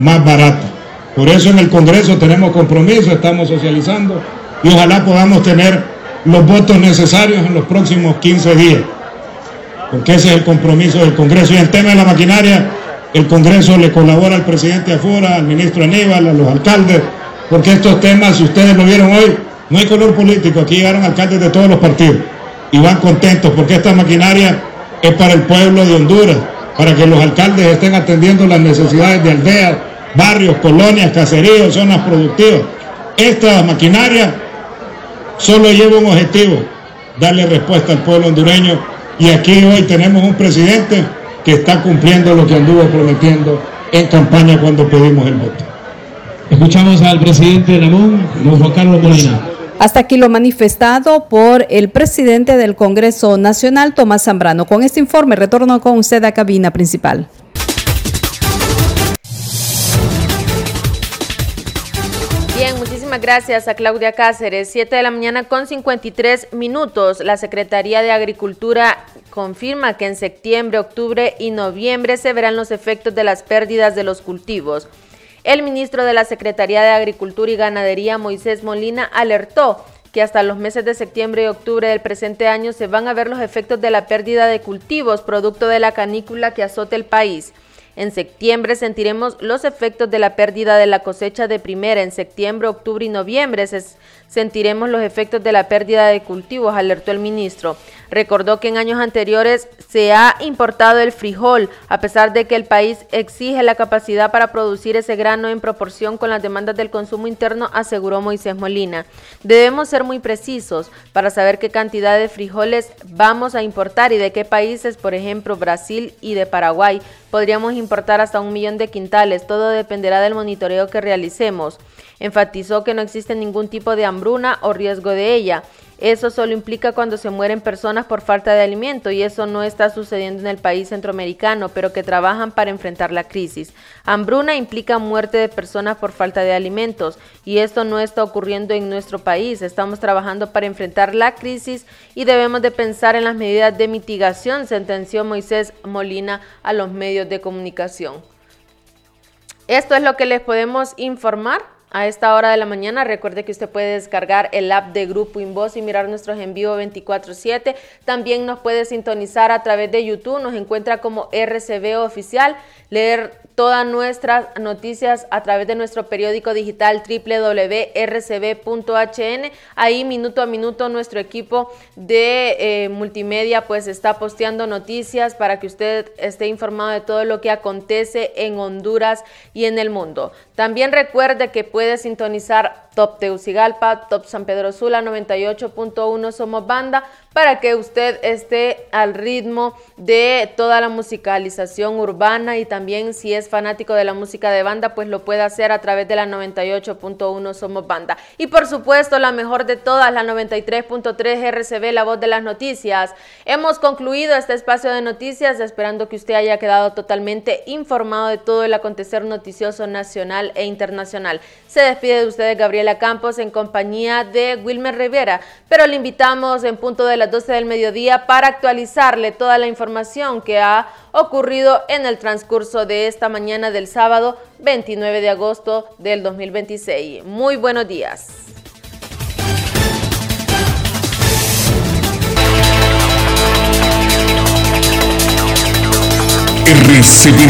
más barata. Por eso en el Congreso tenemos compromiso, estamos socializando y ojalá podamos tener los votos necesarios en los próximos 15 días, porque ese es el compromiso del Congreso. Y en el tema de la maquinaria, el Congreso le colabora al presidente Afora, al ministro Aníbal, a los alcaldes, porque estos temas, si ustedes lo vieron hoy, no hay color político, aquí llegaron alcaldes de todos los partidos y van contentos porque esta maquinaria es para el pueblo de Honduras, para que los alcaldes estén atendiendo las necesidades de aldeas, barrios, colonias, caseríos, zonas productivas. Esta maquinaria solo lleva un objetivo, darle respuesta al pueblo hondureño, y aquí hoy tenemos un presidente que está cumpliendo lo que anduvo prometiendo en campaña cuando pedimos el voto. Escuchamos al presidente de Lamún, don Juan Carlos Molina. Hasta aquí lo manifestado por el presidente del Congreso Nacional, Tomás Zambrano. Con este informe retorno con usted a cabina principal. Bien, muchísimas gracias a Claudia Cáceres. 7 de la mañana con 53 minutos. La Secretaría de Agricultura confirma que en septiembre, octubre y noviembre se verán los efectos de las pérdidas de los cultivos. El ministro de la Secretaría de Agricultura y Ganadería, Moisés Molina, alertó que hasta los meses de septiembre y octubre del presente año se van a ver los efectos de la pérdida de cultivos producto de la canícula que azota el país. En septiembre sentiremos los efectos de la pérdida de la cosecha de primera. En septiembre, octubre y noviembre sentiremos los efectos de la pérdida de cultivos, alertó el ministro. Recordó que en años anteriores se ha importado el frijol, a pesar de que el país exige la capacidad para producir ese grano en proporción con las demandas del consumo interno, aseguró Moisés Molina. Debemos ser muy precisos para saber qué cantidad de frijoles vamos a importar y de qué países, por ejemplo, Brasil y de Paraguay. Podríamos importar hasta 1 millón de quintales, todo dependerá del monitoreo que realicemos. Enfatizó que no existe ningún tipo de hambruna o riesgo de ella. Eso solo implica cuando se mueren personas por falta de alimento y eso no está sucediendo en el país centroamericano, pero que trabajan para enfrentar la crisis. Hambruna implica muerte de personas por falta de alimentos y esto no está ocurriendo en nuestro país. Estamos trabajando para enfrentar la crisis y debemos de pensar en las medidas de mitigación, sentenció Moisés Molina a los medios de comunicación. Esto es lo que les podemos informar a esta hora de la mañana. Recuerde que usted puede descargar el app de Grupo Invoz y mirar nuestros en vivo 24/7. También nos puede sintonizar a través de YouTube, nos encuentra como RCB Oficial, leer todas nuestras noticias a través de nuestro periódico digital www.rcb.hn. Ahí minuto a minuto nuestro equipo de multimedia pues está posteando noticias para que usted esté informado de todo lo que acontece en Honduras y en el mundo. También recuerde que puede sintonizar Top Tegucigalpa, Top San Pedro Sula, 98.1 Somos Banda, para que usted esté al ritmo de toda la musicalización urbana y también si es fanático de la música de banda, pues lo puede hacer a través de la 98.1 Somos Banda. Y por supuesto, la mejor de todas, la 93.3 RCB, la voz de las noticias. Hemos concluido este espacio de noticias, esperando que usted haya quedado totalmente informado de todo el acontecer noticioso nacional e internacional. Se despide de ustedes Gabriela Campos en compañía de Wilmer Rivera, pero le invitamos en punto de las 12 del mediodía para actualizarle toda la información que ha ocurrido en el transcurso de esta mañana del sábado 29 de agosto del 2026. Muy buenos días. RCB